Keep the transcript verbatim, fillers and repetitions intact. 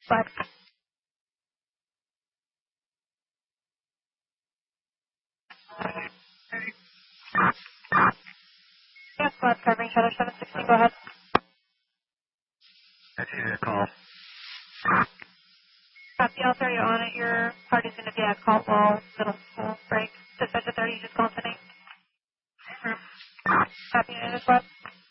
But yes, but covering shuttle seven sixteen, go ahead. I see your call. Copy, I'll throw you on it. Your party's going to be at Caldwell Middle School break. Dispatch at thirty, just call tonight. Copy, it is what?